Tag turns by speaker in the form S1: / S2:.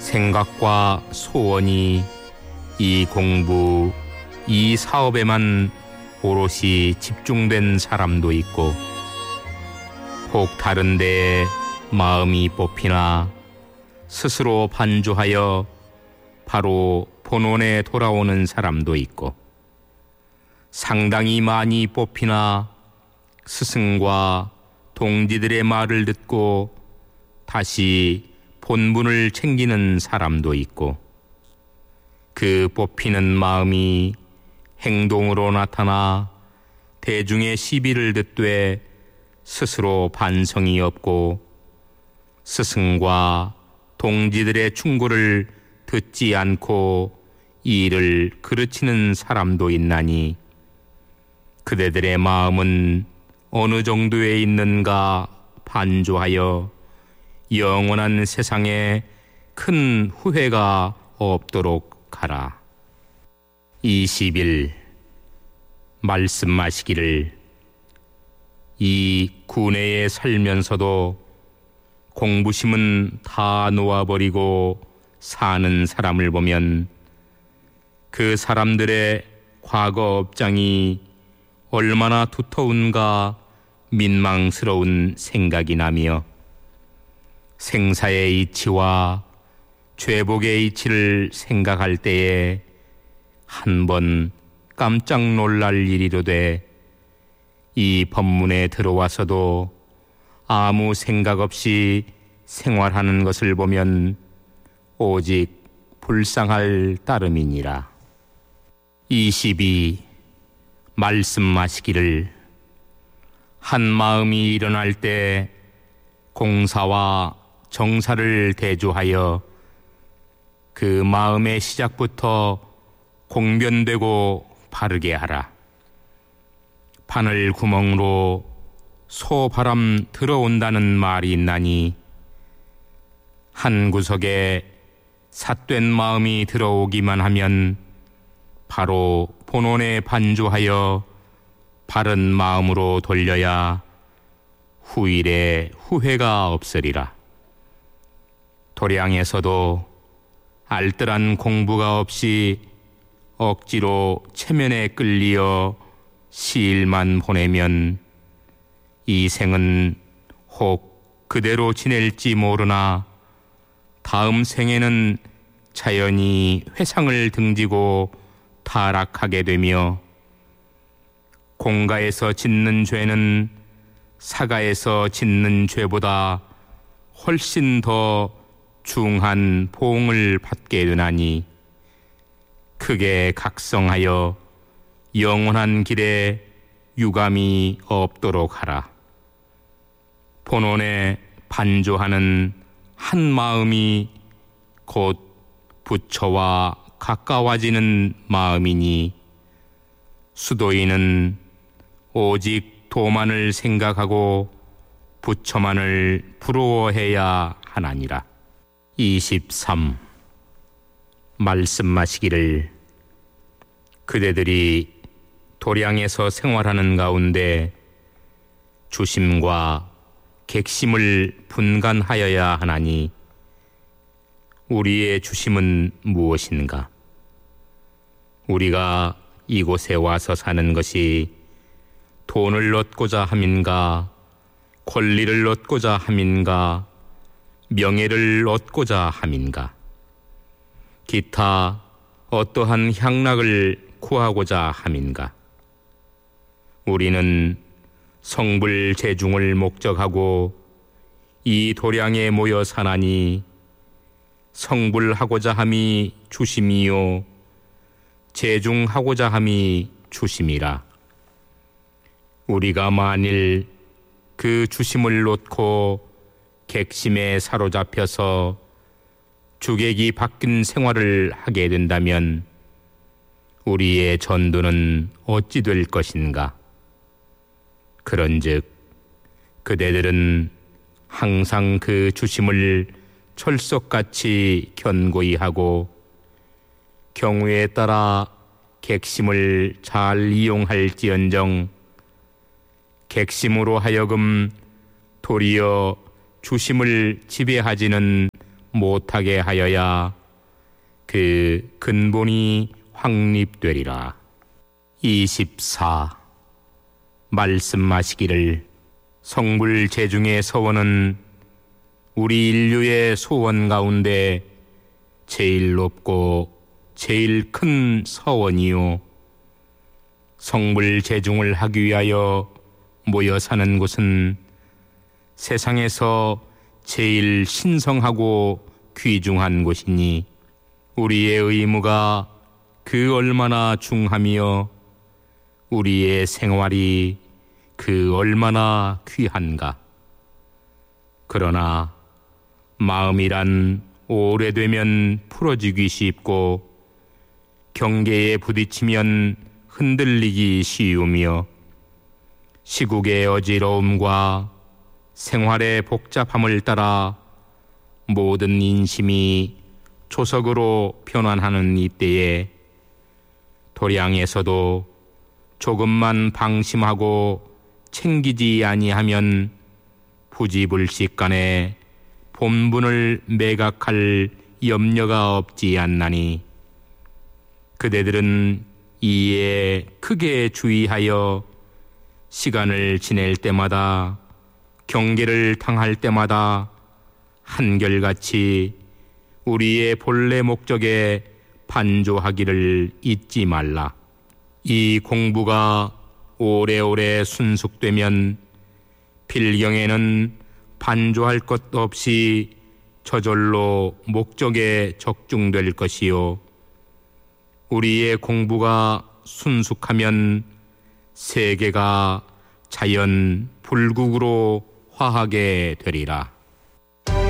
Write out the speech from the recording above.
S1: 생각과 소원이 이 공부, 이 사업에만 오롯이 집중된 사람도 있고, 혹 다른 데에 마음이 뽑히나 스스로 반주하여 바로 본원에 돌아오는 사람도 있고, 상당히 많이 뽑히나 스승과 동지들의 말을 듣고 다시 본분을 챙기는 사람도 있고, 그 뽑히는 마음이 행동으로 나타나 대중의 시비를 듣되 스스로 반성이 없고 스승과 동지들의 충고를 듣지 않고 일을 그르치는 사람도 있나니, 그대들의 마음은 어느 정도에 있는가 반조하여 영원한 세상에 큰 후회가 없도록 하라. 20일 말씀하시기를, 이 구내에 살면서도 공부심은 다 놓아버리고 사는 사람을 보면 그 사람들의 과거 업장이 얼마나 두터운가 민망스러운 생각이 나며, 생사의 이치와 죄복의 이치를 생각할 때에 한 번 깜짝 놀랄 일이로되, 이 법문에 들어와서도 아무 생각 없이 생활하는 것을 보면 오직 불쌍할 따름이니라. 22. 말씀하시기를, 한 마음이 일어날 때 공사와 정사를 대조하여 그 마음의 시작부터 공변되고 바르게 하라. 바늘 구멍으로 소바람 들어온다는 말이 있나니, 한 구석에 삿된 마음이 들어오기만 하면 바로 본원에 반주하여 바른 마음으로 돌려야 후일에 후회가 없으리라. 도량에서도 알뜰한 공부가 없이 억지로 체면에 끌리어 시일만 보내면 이 생은 혹 그대로 지낼지 모르나 다음 생에는 자연히 회상을 등지고 타락하게 되며, 공가에서 짓는 죄는 사가에서 짓는 죄보다 훨씬 더 중한 보응을 받게 되나니, 크게 각성하여 영원한 길에 유감이 없도록 하라. 본원에 반조하는 한 마음이 곧 부처와 가까워지는 마음이니, 수도인은 오직 도만을 생각하고 부처만을 부러워해야 하나니라. 23. 말씀하시기를, 그대들이 도량에서 생활하는 가운데 주심과 객심을 분간하여야 하나니, 우리의 주심은 무엇인가? 우리가 이곳에 와서 사는 것이 돈을 얻고자 함인가, 권리를 얻고자 함인가, 명예를 얻고자 함인가, 기타 어떠한 향락을 구하고자 함인가? 우리는 성불 제중을 목적하고 이 도량에 모여 사나니, 성불하고자 함이 주심이요 제중하고자 함이 주심이라. 우리가 만일 그 주심을 놓고 객심에 사로잡혀서 주객이 바뀐 생활을 하게 된다면 우리의 전도는 어찌 될 것인가? 그런즉 그대들은 항상 그 주심을 철석같이 견고히 하고 경우에 따라 객심을 잘 이용할지언정, 객심으로 하여금 도리어 주심을 지배하지는 못하게 하여야 그 근본이 확립되리라. 24. 말씀하시기를 성불 제중의 서원은 우리 인류의 소원 가운데 제일 높고 제일 큰 서원이요, 성불 제중을 하기 위하여 모여 사는 곳은 세상에서 제일 신성하고 귀중한 곳이니 우리의 의무가 그 얼마나 중하며 우리의 생활이 그 얼마나 귀한가. 그러나 마음이란 오래되면 풀어지기 쉽고 경계에 부딪히면 흔들리기 쉬우며 시국의 어지러움과 생활의 복잡함을 따라 모든 인심이 조석으로 변환하는 이때에 도량에서도 조금만 방심하고 챙기지 아니하면 부지불식간에 본분을 매각할 염려가 없지 않나니 그대들은 이에 크게 주의하여 시간을 지낼 때마다 경계를 당할 때마다 한결같이 우리의 본래 목적에 반조하기를 잊지 말라. 이 공부가 오래오래 순숙되면 필경에는 반조할 것 없이 저절로 목적에 적중될 것이요, 우리의 공부가 순숙하면 세계가 자연 불국으로 화하게 되리라.